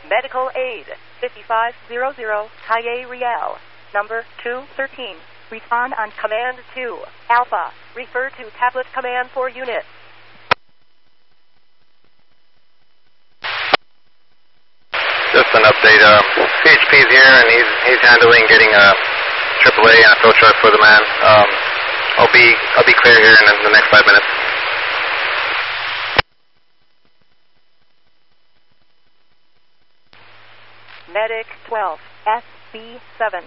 Medical aid, 5500 Calle Real, number 213. Respond on Command 2. Alpha, refer to Tablet Command for unit. Just an update. CHP's here, and he's handling getting a AAA and a tow truck for the man. I'll be clear here in the next 5 minutes. Medic 12, SB7.